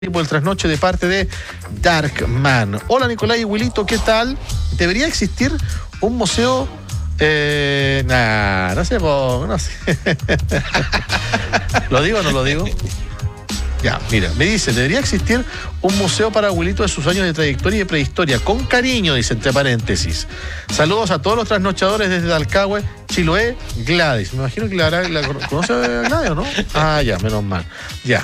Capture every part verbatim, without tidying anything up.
Tipo el trasnoche de parte de Darkman. Hola Nicolás y Wilito, ¿qué tal? ¿Debería existir un museo? Eh, nah, no sé, po, no sé. ¿Lo digo o no lo digo? Ya, mira, me dice, debería existir un museo para Wilito de sus años de trayectoria y de prehistoria. Con cariño, dice entre paréntesis. Saludos a todos los trasnochadores desde Dalcahue, Chiloé, Gladys. Me imagino que la, la conoce a Gladys, ¿o no? Ah, ya, menos mal. Ya.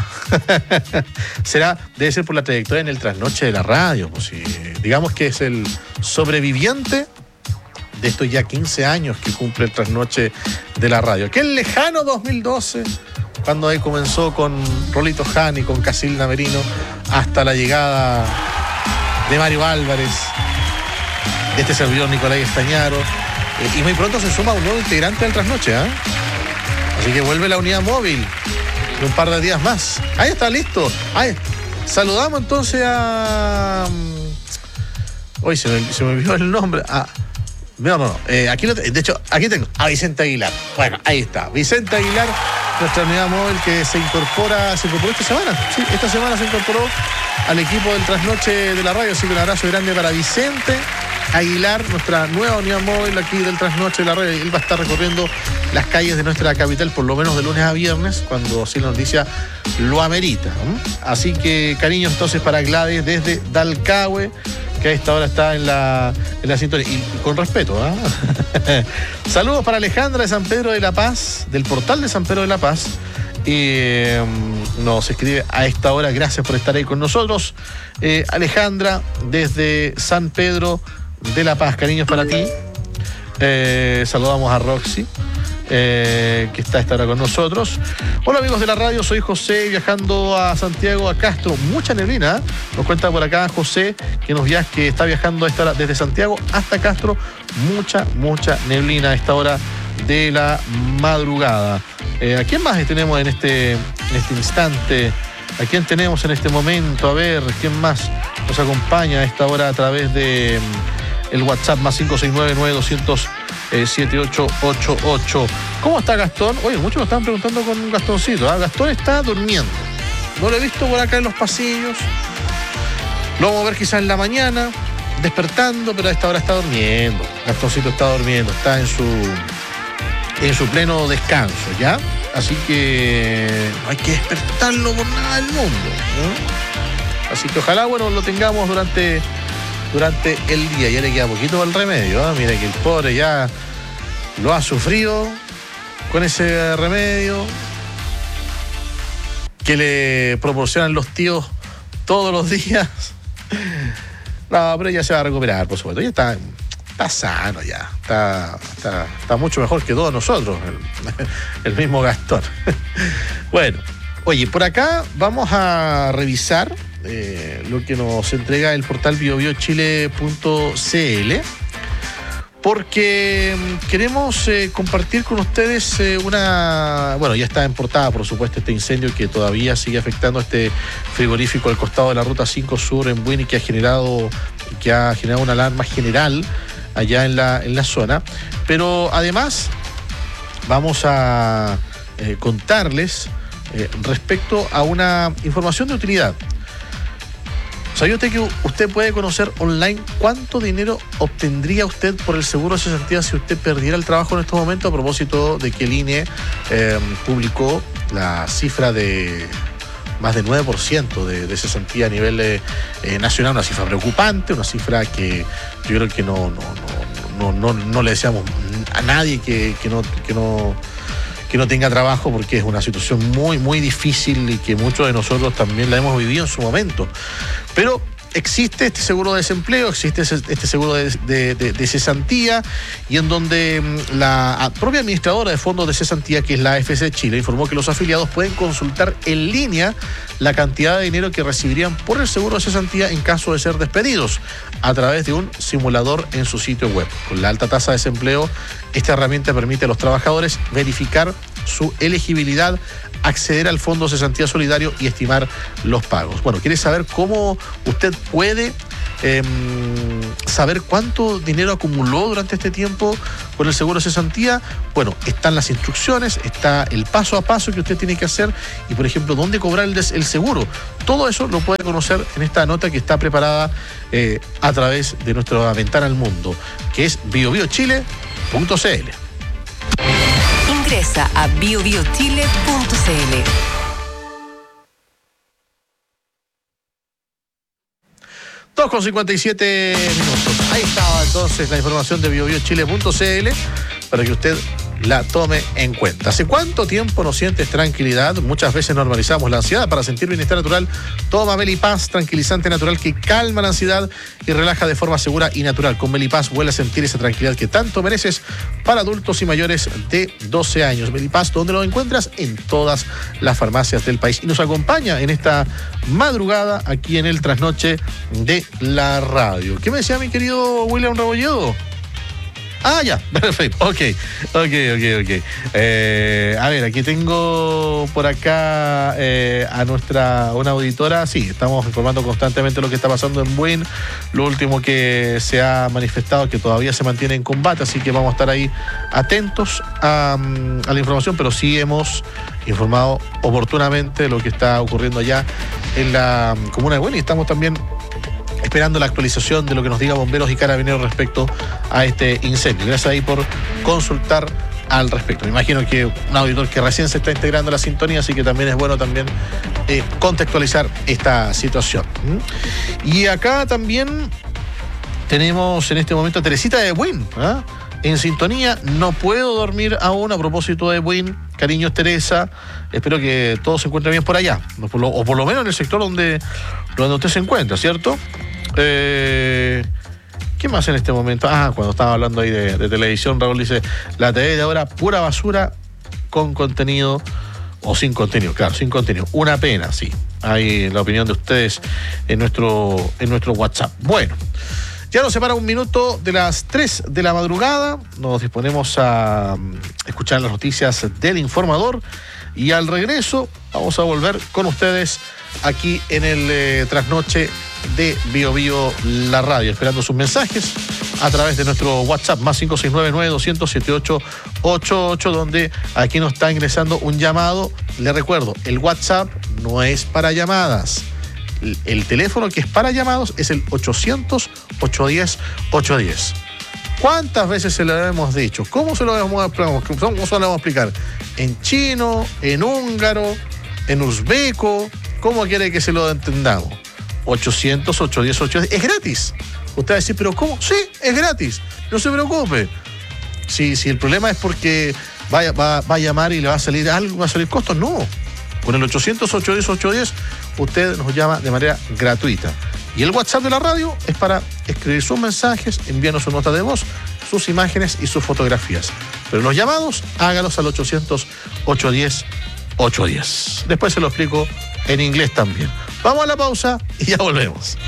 Será, debe ser por la trayectoria en el trasnoche de la radio. Pues, sí. Digamos que es el sobreviviente de estos ya quince años que cumple el trasnoche de la radio. Aquel lejano dos mil doce, cuando ahí comenzó con Rolito Jani, con Casilda Merino, hasta la llegada de Mario Álvarez, de este servidor Nicolás Estañaro, eh, y muy pronto se suma un nuevo integrante del trasnoche, ¿eh? Así que vuelve la unidad móvil en un par de días más. Ahí está, listo. Ahí. Saludamos entonces a... Hoy se me, se me olvidó el nombre. A... No, no, no. Eh, aquí lo, de hecho, aquí tengo a Vicente Aguilar. Bueno, ahí está. Vicente Aguilar, nuestra unidad móvil que se incorpora, se incorporó esta semana. Sí, esta semana se incorporó al equipo del trasnoche de la radio. Así que un abrazo grande para Vicente Aguilar, nuestra nueva unidad móvil aquí del trasnoche de la radio. Él va a estar recorriendo las calles de nuestra capital, por lo menos de lunes a viernes, cuando así la noticia lo amerita. ¿Mm? Así que cariño entonces para Gladys desde Dalcahue, que a esta hora está en la, en la sintonía. Y con respeto, ¿eh? Saludos para Alejandra de San Pedro de la Paz, del portal de San Pedro de la Paz. Y eh, nos escribe a esta hora, gracias por estar ahí con nosotros. Eh, Alejandra, desde San Pedro de la Paz, cariños para ti. Eh, saludamos a Roxy, eh, que está a esta hora con nosotros. Hola amigos de la radio, soy José, viajando a Santiago, a Castro. Mucha neblina, ¿eh? Nos cuenta por acá José, que nos viaja, que está viajando a esta hora desde Santiago hasta Castro. Mucha, mucha neblina a esta hora de la madrugada. Eh, ¿A quién más tenemos en este, en este instante? ¿A quién tenemos en este momento? A ver, ¿quién más nos acompaña a esta hora a través de el WhatsApp más cinco seis nueve, nueve dos cero cero, siete ocho ocho ocho? ¿Cómo está Gastón? Oye, muchos me están preguntando con Gastoncito. ¿eh? Gastón está durmiendo. No lo he visto por acá en los pasillos. Lo vamos a ver quizás en la mañana, despertando, pero a esta hora está durmiendo. Gastoncito está durmiendo, está en su, en su pleno descanso, ¿ya? Así que no hay que despertarlo por nada del mundo, ¿no? Así que ojalá, bueno, lo tengamos durante... durante el día. Ya le queda poquito el remedio, ¿eh? Mira que el pobre ya lo ha sufrido con ese remedio que le proporcionan los tíos todos los días. No, pero ya se va a recuperar, por supuesto. Ya está, está sano ya. Está, está, está mucho mejor que todos nosotros, el, el mismo Gastón. Bueno, oye, por acá vamos a revisar Eh, lo que nos entrega el portal bio bio chile punto c l, porque queremos eh, compartir con ustedes eh, una... Bueno, ya está en portada, por supuesto, este incendio que todavía sigue afectando este frigorífico al costado de la Ruta cinco Sur en Buin, y que ha generado, que ha generado una alarma general allá en la, en la zona. Pero además vamos a eh, contarles eh, respecto a una información de utilidad. ¿Sabía usted que usted puede conocer online cuánto dinero obtendría usted por el seguro de cesantía si usted perdiera el trabajo en estos momentos? A propósito de que el I N E eh, publicó la cifra de más de nueve por ciento de, de cesantía a nivel eh, nacional, una cifra preocupante, una cifra que yo creo que no, no, no, no, no, no le deseamos a nadie que, que no... Que no que no tenga trabajo, porque es una situación muy, muy difícil y que muchos de nosotros también la hemos vivido en su momento. Pero existe este seguro de desempleo, existe este seguro de, de, de, de cesantía, y en donde la propia administradora de fondos de cesantía, que es la A F C Chile, informó que los afiliados pueden consultar en línea la cantidad de dinero que recibirían por el seguro de cesantía en caso de ser despedidos a través de un simulador en su sitio web. Con la alta tasa de desempleo, esta herramienta permite a los trabajadores verificar su elegibilidad, acceder al Fondo de Cesantía Solidario y estimar los pagos. Bueno, ¿quiere saber cómo usted puede eh, saber cuánto dinero acumuló durante este tiempo con el seguro de cesantía, bueno, están las instrucciones, está el paso a paso que usted tiene que hacer y, por ejemplo, dónde cobrar el, des- el seguro. Todo eso lo puede conocer en esta nota que está preparada eh, a través de nuestra ventana al mundo, que es bio bio chile punto c l. Ingresa a bio bio chile punto c l. dos con cincuenta y siete minutos. Ahí estaba entonces la información de bio bio chile punto c l para que usted la tome en cuenta. ¿Hace cuánto tiempo no sientes tranquilidad? Muchas veces normalizamos la ansiedad. Para sentir bienestar natural, toma Melipaz, tranquilizante natural que calma la ansiedad y relaja de forma segura y natural. Con Melipaz vuelve a sentir esa tranquilidad que tanto mereces para adultos y mayores de doce años. Melipaz, ¿dónde lo encuentras? En todas las farmacias del país. Y nos acompaña en esta madrugada aquí en el trasnoche de la radio. ¿Qué me decía mi querido William Rebolledo? Ah, ya, perfecto, ok, ok, ok, ok. Eh, a ver, aquí tengo por acá eh, a nuestra, una auditora. Sí, estamos informando constantemente lo que está pasando en Buin. Lo último que se ha manifestado que todavía se mantiene en combate, así que vamos a estar ahí atentos a, a la información, pero sí hemos informado oportunamente de lo que está ocurriendo allá en la comuna de Buin y estamos también esperando la actualización de lo que nos diga bomberos y carabineros respecto a este incendio. Gracias ahí por consultar al respecto. Me imagino que un auditor que recién se está integrando a la sintonía, así que también es bueno también eh, contextualizar esta situación. ¿Mm? Y acá también tenemos en este momento a Teresita de Buin, ¿eh? En sintonía. No puedo dormir aún a propósito de Buin. Cariños, Teresa. Espero que todo se encuentre bien por allá, o por lo, o por lo menos en el sector donde, donde usted se encuentra, ¿cierto? Eh, ¿Qué más en este momento? Ah, cuando estaba hablando ahí de, de televisión, Raúl dice, la T V de ahora, pura basura con contenido, o sin contenido, claro, sin contenido. Una pena, sí. Hay la opinión de ustedes en nuestro, en nuestro WhatsApp. Bueno, ya nos separa un minuto de las tres de la madrugada. Nos disponemos a escuchar las noticias del informador y al regreso vamos a volver con ustedes aquí en el eh, trasnoche de Bio Bio la radio, esperando sus mensajes a través de nuestro WhatsApp más cinco seis nueve nueve dos cero cero siete ocho ocho ocho, donde aquí nos está ingresando un llamado. Le recuerdo, el WhatsApp no es para llamadas. El teléfono que es para llamados es el ochocientos, ochocientos diez, ochocientos diez. ¿Cuántas veces se lo hemos dicho? ¿Cómo se lo vamos a, cómo se lo vamos a explicar? ¿En chino? ¿En húngaro? ¿En uzbeco? ¿Cómo quiere que se lo entendamos? ochocientos, ochocientos diez, ochocientos diez. Es gratis. Usted va a decir, ¿pero cómo? Sí, es gratis. No se preocupe. Si, si el problema es porque va, va, va a llamar y le va a salir algo, va a salir costo, no. Con el ochocientos, ochocientos diez, ochocientos diez, usted nos llama de manera gratuita. Y el WhatsApp de la radio es para escribir sus mensajes, enviarnos su nota de voz, sus imágenes y sus fotografías. Pero los llamados, hágalos al ochocientos, ochocientos diez, ochocientos diez. Después se lo explico en inglés también. Vamos a la pausa y ya volvemos.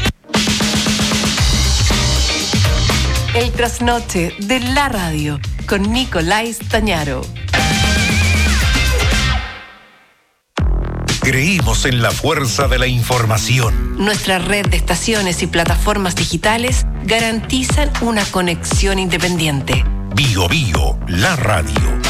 El trasnoche de la radio con Nicolás Tañaro. Creímos en la fuerza de la información. Nuestra red de estaciones y plataformas digitales garantizan una conexión independiente. Bio Bio, la radio.